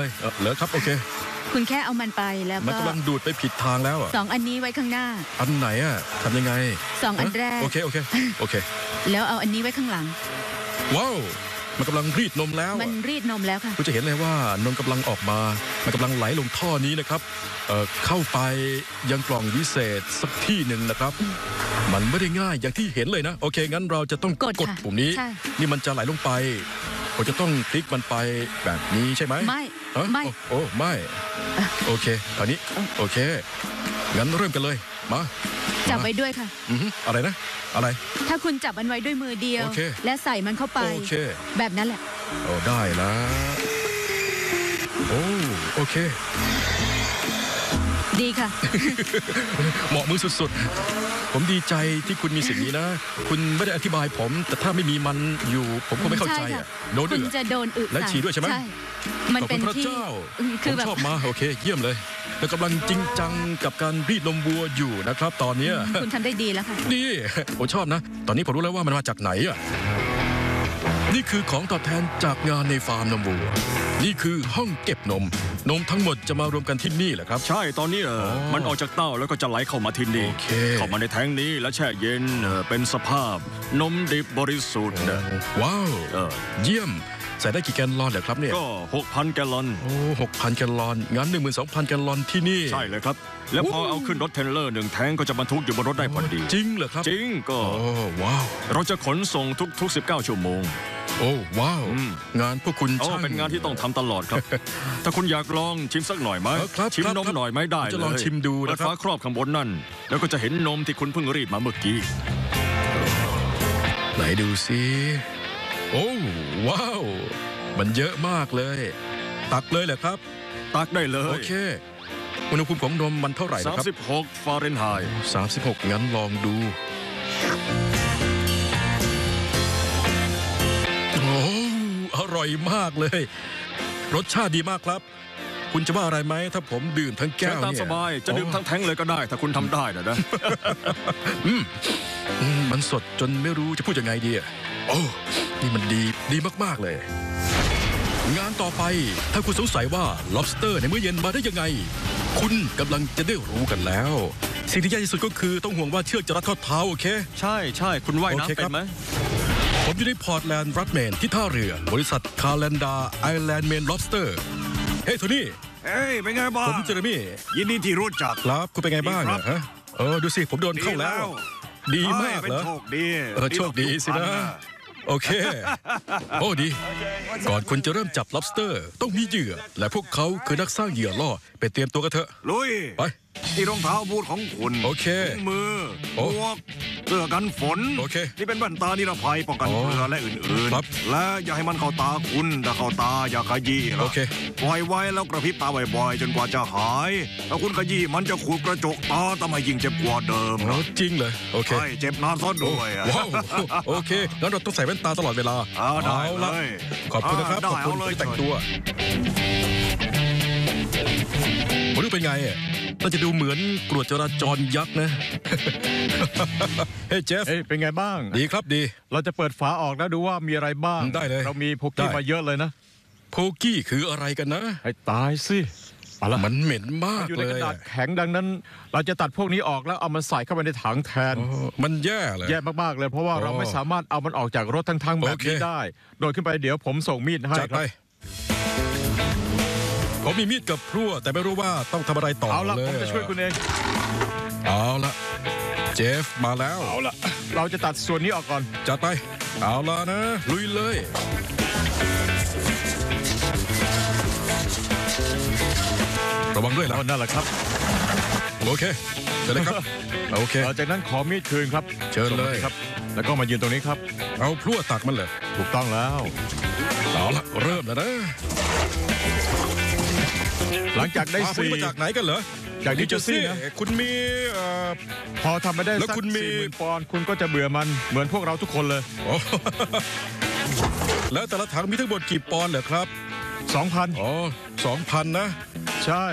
เหรอครับโอเคคุณแค่เอามันไปแล้วก็มันกำลังดูดไปผิดทางแล้วสองอันนี้ไว้ข้างหน้าอันไหนอ่ะทำยังไง 2 อันแรกโอเคแล้วเอาอันนี้ไว้ข้างหลังว้าวมันกำลังรีดนมแล้วมันรีดนมแล้วค่ะคุณจะเห็นเลยว่านมกำลังออกมามันกำลังไหลลงท่อนี้นะครับเข้าไปยังกล่องวิเศษสักที่หนึ่งนะครับมันไม่ได้ง่ายอย่างที่เห็นเลยนะโอเคงั้นเราจะต้องกดปุ่มนี้นี่มันจะไหลลงไปผมจะต้องคลิกมันไปแบบนี้ใช่ไหมไม่โอ้ไม่โอเคคราวนี้โอเคงั้นเริ่มกันเลยมาจับไว้ด้วยค่ะอะไรนะอะไรถ้าคุณจับมันไว้ด้วยมือเดียวและใส่มันเข้าไปแบบนั้นแหละโอ้ได้แล้วโอเคดีค่ะเหมาะมือสุดๆผมดีใจที่คุณมีสิ่งนี้นะคุณไม่ได้อธิบายผมแต่ถ้าไม่มีมันอยู่ผมก็ไม่เข้าใจอ่ะโดนคุณจะโดนอึและฉี่ด้วยใช่ไหมมันเป็นที่ผมชอบมาโอเคเยี่ยมเลยแล้วกำลังจริงจังกับการรีดนมวัวอยู่นะครับตอนนี้คุณทำได้ดีแล้วค่ะดีผมชอบนะตอนนี้ผมรู้แล้วว่ามันมาจากไหนอ่ะนี่คือของตอบแทนจากงานในฟาร์มนมวัวนี่คือห้องเก็บนมทั้งหมดจะมารวมกันที่นี่แหละครับใช่ตอนนี้มันออกจากเต้าแล้วก็จะไหลเข้ามาที่นี่เข้ามาในแทงนี้แล้วแช่เย็นเป็นสภาพนมดิบบริสุทธิ์ว้าวเยี่ยมใส่ได้กี่แกลลอนเหรอครับเนี่ยก็ 6,000 แกลลอน 6,000 แกลลอนงั้น 12,000 แกลลอนที่นี่ใช่เลยครับแล้วพอเอาขึ้นรถเทรลเลอร์1 แทงก็จะบรรทุกอยู่บนรถได้พอดีจริงเหรอครับจริงก็ว้าวเราจะขนส่งทุก19 ชั่วโมงโอ้ว้าวงานพวกคุณช่างเป็นงานที่ต้องทำตลอดครับถ้าคุณอยากลองชิมสักหน่อยไหมชิมนมหน่อยไหมได้เลยจะลองชิมดูนะครับฝาครอบข้างบนนั่นแล้วก็จะเห็นนมที่คุณเพิ่งรีดมาเมื่อกี้ไหนดูสิโอ้ว้าวมันเยอะมากเลยตักเลยเหรอครับตักได้เลยโอเคอุณหภูมิของนมมันเท่าไหร่นะครับ 36 ฟาเรนไฮต์ 36งั้นลองดูอร่อยมากเลยรสชาติดีมากครับคุณจะว่าอะไรไหมถ้าผมดื่มทั้งแก้วเนี่ยตามสบายจะดื่มทั้งแท้งเลยก็ได้ถ้าคุณทำได้นะมันสดจนไม่รู้จะพูดยังไงดีโอ้นี่มันดีมากๆเลยงานต่อไปถ้าคุณสงสัยว่า lobster ในมื้อเย็นมาได้ยังไงคุณกำลังจะได้รู้กันแล้วสิ่งที่ยากที่สุดก็คือต้องห่วงว่าเชือกจะรัดข้อเท้าโอเคใช่คุณว่ายน้ำเป็นไหมผมอยู่ในพอร์ตแลนด์รัตแมนที่ท่าเรือบริษัทคาร์แลนดาไอแลนด์เมนล็อบสเตอร์เฮ้ยโทนี่เป็นไงบ้างผมเจอร์มี่ยินดีที่รู้จักครับคุณเป็นไงบ้างฮะดูสิผมโดนเข้าแล้วดีมากเหรอโชคดีสินะโอเคโอ้ดีก่อนคุณจะเริ่มจับ lobster ต้องมีเหยื่อและพวกเขาคือนักสร้างเหยื่อล่อไปเตรียมตัวกันเถอะลุยไปที่รองเท้าบูทของคุณโอเคมือหมวกเสื้อกันฝนโอเคนี่เป็นแว่นตานิรภัยป้องกันเกลือและอื่นๆและอย่าให้มันเข้าตาคุณถ้าเข้าตาอย่าขยี้โอเคปล่อยไว้แล้วกระพริบตาบ่อยๆจนกว่าจะหายถ้าคุณขยี้มันจะขูดกระจกตาทำให้ยิ่งเจ็บกว่าเดิมจริงเลยโอเคใช่เจ็บนานซ้อนด้วยว้าวโอเคงั้นเราต้องใส่แว่นตาตลอดเวลาเอาละขอบคุณนะครับขอบคุณที่แต่งตัวผมรู้เป็นไงน่าจะดูเหมือนกรวดจราจรยักษ์นะเฮ้ยเจฟเป็นไงบ้างดีครับดีเราจะเปิดฝาออกแล้วดูว่ามีอะไรบ้างได้เลยเรามีโพกี้มาเยอะเลยนะโพกี้คืออะไรกันนะให้ตายสิมันเหม็นมากเลยอยู่ในกระดาษแข็งดังนั้นเราจะตัดพวกนี้ออกแล้วเอามันใส่เข้าไปในถังแทนมันแย่เลยแย่มากๆเลยเพราะว่าเราไม่สามารถเอามันออกจากรถทั้งแบบนี้ได้โดดขึ้นไปเดี๋ยวผมส่งมีดให้ครับผมมีมีดกับพลั่วแต่ไม่รู้ว่าต้องทำอะไรต่อเอาละผมจะช่วยคุณเองเอาละเจฟมาแล้วเอาละเราจะตัดส่วนนี้ออกก่อนจัดไปเอาละนะลุยเลยระวังด้วยล่ะนั่นแหละครับโอเคเชิญเลยครับโอเคจากนั้นขอมีดคืนครับเชิญเลยครับแล้วก็มายืนตรงนี้ครับเอาพลั่วตักมันเลยถูกต้องแล้วเอาละเริ่มแล้วนะหลังจากได้4 มาจากไหนกันเหรอจากนิวเจอร์ซีย์นะคุณมีพอทำไม่ได้สัก40,000 ปอนด์คุณก็จะเบื่อมันเหมือนพวกเราทุกคนเลยแล้วแต่ละถังมีทั้งหมดกี่ปอนด์เหรอครับ 2,000 2,000นะใช่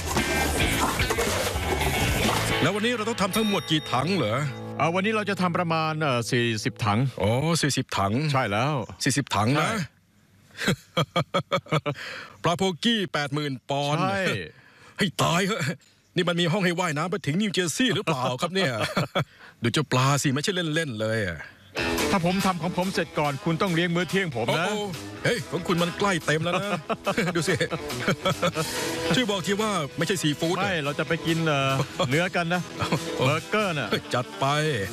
แล้ววันนี้เราต้องทำทั้งหมดกี่ถังเหรอวันนี้เราจะทำประมาณ40 ถัง 40 ถังใช่แล้ว 40 ถังนะปลาโพกี้ 80,000 ปอนด์ใช่ให้ตายเหอะนี่มันมีห้องให้ว่ายน้ำไปถึงนิวเจอร์ซีย์หรือเปล่าครับเนี่ย ดูเจ้าปลาสิไม่ใช่เล่นๆเลยอะถ้าผมทำของผมเสร็จก่อนคุณต้องเลี้ยงมื้อเที่ยงผมโอ้นะโหเฮ้ยของคุณมันใกล้เต็มแล้วนะ ดูสิ ช่วยบอกทีว่าไม่ใช่ซีฟู้ดไม่เราจะไปกินเนื้อกันนะเบอร์เกอร์น่ะจัดไป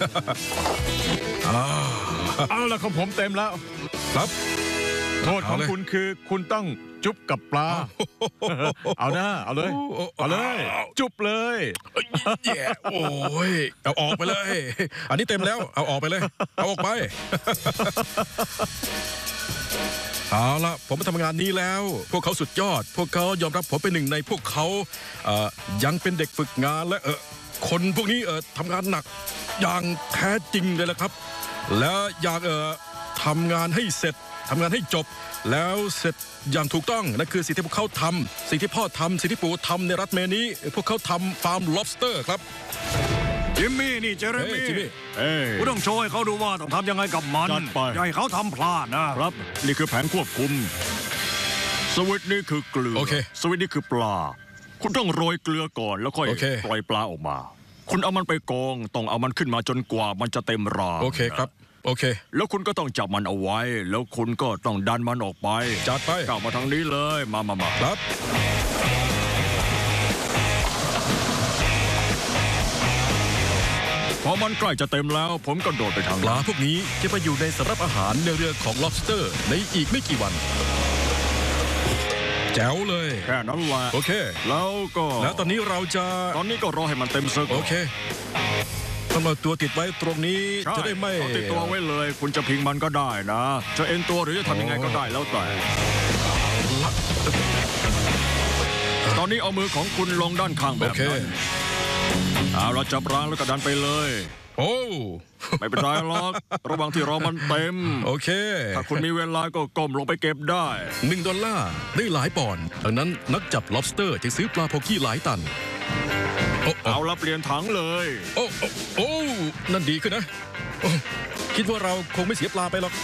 อ่าเอาละของผมเต็มแล้วครับโทษของคุณคือคุณต้องจุ๊บกับปลา เอานะเอาเลยเอาเลย จุ๊บเลยแย่โอ้ยเอาออกไปเลย อันนี้เต็มแล้วเอาออกไปเลยเอาออกไป เอาละผมมาทำงานนี้แล้ว พวกเขาสุดยอด พวกเขายอมรับผมเป็นหนึ่งในพวกเขายังเป็นเด็กฝึกงานและคนพวกนี้ทำงานหนักอย่างแท้จริงเลยละครับ และอยากทำงานให้เสร็จทำงานให้จบ แล้วเสร็จอย่างถูกต้องนั่นคือสิ่งที่พวกเขาทำสิ่งที่พ่อทำสิ่งที่ปู่ทำในรัฐเมนี้ พวกเขาทำฟาร์ม lobster ครับจิมมี่นี่เจเรมี่จิมมี่กูต้องโชว์ให้เขาดูว่าต้องทำยังไงกับมันจัดไปอย่าให้เขาทำพลาดนะครับนี่คือแผนควบคุม สวิตช์นี่คือเกลือโอเคสวิตช์นี่คือปลา คุณต้องโรยเกลือก่อนแล้วค่อยโอเคปล่อยปลาออกมา คุณเอามันไปกองต้องเอามันขึ้นมาจนกว่ามันจะเต็มรางโอเคครับโอเคแล้วคุณก็ต้องจับมันเอาไว้ แล้วคุณก็ต้องดันมันออกไปจัดไปก้าวมาทางนี้เลยมาครับพอมันใกล้จะเต็มแล้ว ผมก็โดดไปทางปลาพวกนี้จะไปอยู่ในสำรับอาหารในเรือของ lobster ในอีกไม่กี่วัน แจ๋วเลยแค่นั้นแหละโอเคแล้วก็แล้วตอนนี้เราจะตอนนี้ก็รอให้มันเต็มเซอร์โอเคต้องเอาตัวติดไว้ตรงนี้ใช่จะได้ไม่เอาติดตัวไว้เลย คุณจะพิงมันก็ได้นะ จะเอ็นตัวหรือจะทำยังไงก็ได้แล้วแต่ ตอนนี้เอามือของคุณลงด้านข้างแบโอบ เคนั้นเอาเราจับรางแล้วก็ดันไปเลยโอ้ไม่เป็นไรหรอก ระหว่างที่รอมันเต็มโอเคถ้าคุณมีเวลาก็ก้มลงไปเก็บได้ $1ได้หลายปอนด์ดังนั้นนักจับ lobster จึงซื้อปลาโพกี้หลายตัน โอ้เอาละเปลี่ยนถังเลยโอ้โอ้นั่นดีขึ้นนะโอ้คิดว่าเราคงไม่เสียปลาไปหรอก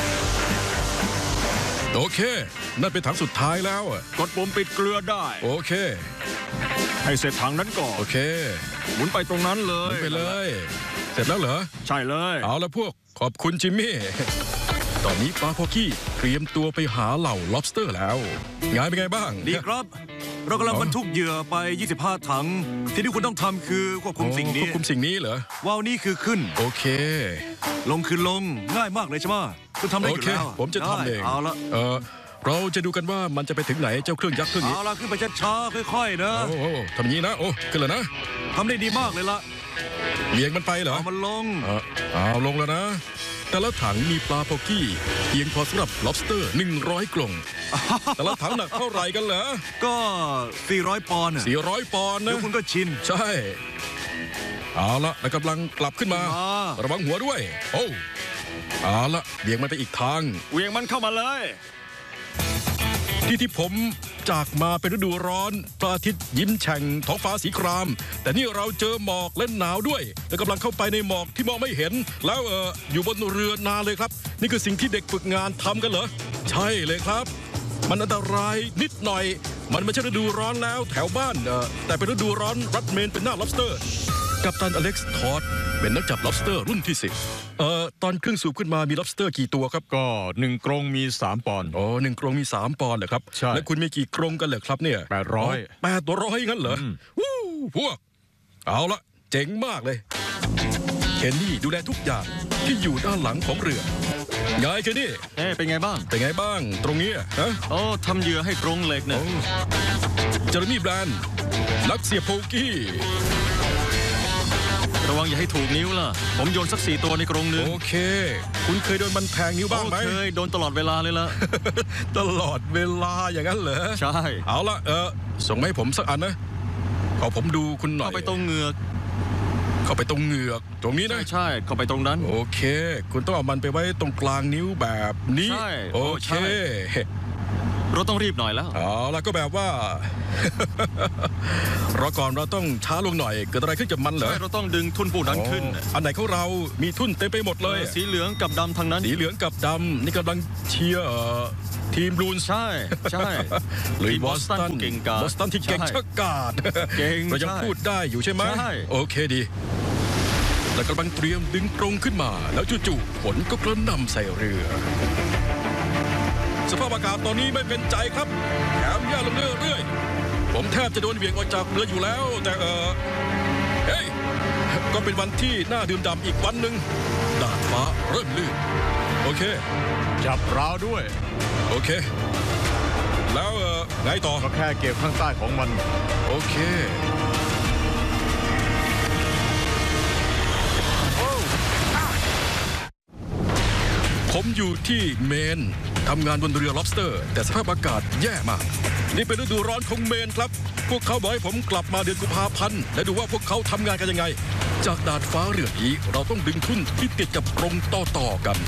โอเค นั่นเป็นถังสุดท้ายแล้วอะกดปุ่มปิดเกลือได้โอเคให้เสร็จถังนั้นก่อนโอเคหมุนไปตรงนั้นเลยไปเลย เสร็จแล้วเหรอใช่เลยเอาละพวกขอบคุณจิมมี่ ตอนนี้ปลาโพกี้เตรียมตัวไปหาเหล่า lobster แล้วงานเป็นไงบ้างดีครับ เรากำลังบรรทุกเหยื่อไป 25 ถัง ที่ที่คุณต้องทำคือควบคุมสิ่งควนี้บคุมสิ่งนี้เหรอว่าวนี่คือขึ้นโอเคลงคือลงง่ายมากเลยใช่ไหมคุณทำได้โออยู่เคแล้วผมจะทำเองได้เอาละเราจะดูกันว่ามันจะไปถึงไหนเจ้าเครื่องยักษ์เครื่องนี้เอาละขึ้นไปช้าๆค่อยๆนะโอ้โหทำอย่างนี้นะ โอ้ขึ้นแล้วนะทำได้ดีมากเลยละเบี่ยงมันไปเหรอเอามันลงเอาลงแล้วนะ แต่ละถังมีปลาโพกี้เพียงพอสำหรับ lobster 100 กล่อง แต่ละถังหนักเท่าไหร่กันเหรอก็ 400 ปอนด์น่ะ 400 ปอนด์เดี๋ยนะวคุณก็ชินใช่ เอาละแล้วกำลังกลับขึ้นมา ระวังหัวด้วย โอ้เอาละเบี่ยงมันไปอีกทางเวียงมันเข้ามาเลยที่ผมจากมาเป็นฤดูร้อนพระอาทิตย์ยิ้มแฉ่งท้องฟ้าสีคราม แต่นี่เราเจอหมอกและหนาวด้วย และกำลังเข้าไปในหมอกที่มองไม่เห็น แล้วอยู่บนเรือนานเลยครับ นี่คือสิ่งที่เด็กฝึกงานทำกันเหรอ ใช่เลยครับ มันอันตรายนิดหน่อย มันไม่ใช่ฤดูร้อนแล้วแถวบ้านแต่เป็นฤดูร้อนรัฐเมนเป็นหน้า lobster กัปตันอเล็กซ์ทอดเป็นนักจับ lobster รุ่นที่10ตอนเครื่องสูบขึ้นมามี lobster กี่ตัวครับก็1 กรงมี 3 ปอนด์อ๋อ1 กรงมี 3 ปอนด์เหรอครับใช่แล้วคุณมีกี่กรงกันเหรอครับเนี่ย 800 800งั้นเหรอวู้พวก เอาละเจ๋งมากเลย เคนนี่ดูแลทุกอย่างที่อยู่ด้านหลังของเรือไงเคนนี่เป็นไงบ้างเป็นไงบ้างตรงนี้ฮะโอ้ทำเหยื่อให้กรงเหล็กเนี่ยเจอร์มี่แบรนด์นักเสียบโพกี้ระวังอย่าให้ถูกนิ้วล่ะ ผมโยนสัก4 ตัวในกรงนึงโอเค คุณเคยโดนมันแทงนิ้วบ้างไหมเคยโดนตลอดเวลาเลยล่ะตลอดเวลาอย่างนั้นเหรอใช่เอาละส่งมาให้ผมสักอันนะขอผมดูคุณหน่อยเข้าไปตรงเหงือกเข้าไปตรงเหงือกตรงนี้นะใช่เข้าไปตรงนั้นโอเค คุณต้องเอามันไปไว้ตรงกลางนิ้วแบบนี้ใช่โอโอ้เคใช่เราต้องรีบหน่อยแล้วแล้วก็แบบว่า รอก่อนเราต้องช้าลงหน่อยเกิดอะไรขึ้นกับมันเหรอใช่เราต้องดึงทุ่นพวกนั้นขึ้นอันไหนของเรามีทุ่นเต็มไปหมดเลยสีเหลืองกับดำทั้งนั้นสีเหลืองกับดำนี่กำลังเชียร์ทีมบลูนส์ใช่ใช่หรือบอสตันผู้เก่งกาจบอสตันที่เก่งใช่ชักกาดเก่งเรายังใช่พูดได้อยู่ใช่ไหมใช่โอเคดีแล้วกำลังเตรียมดึงตรงขึ้นมา แล้วจู่ๆฝนก็กระหน่ำใส่เรือ สภาพอากาศตอนนี้ไม่เป็นใจครับแถมแย่ลงเรื่อยๆผมแทบจะโดนเหวี่ยงออกจากเรืออยู่แล้ว แต่เฮ้ยก็เป็นวันที่น่าดื่มด่ำอีกวันหนึ่งดาดฟ้าเริ่มลื่นโอเคจับราวด้วยโอเค แล้วไงต่อก็แค่เก็บข้างใต้ของมันโอเคผมอยู่ที่เมนทำงานบนเรือ lobster แต่สภาพอากาศแย่มาก นี่เป็นฤดูร้อนของเมนครับ พวกเขาบอกให้ผมกลับมาเดือนกุมภาพันธ์และดูว่าพวกเขาทำงานกันยังไง จากดาดฟ้าเรือนี้เราต้องดึงทุ่นที่ติดกับกรงต่อๆกัน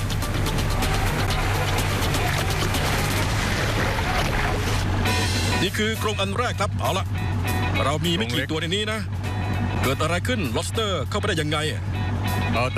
นี่คือกรงอันแรกครับเอาละเรามีไม่กี่ตัวในนี้นะ เกิดอะไรขึ้น lobster เข้าไปได้ยังไง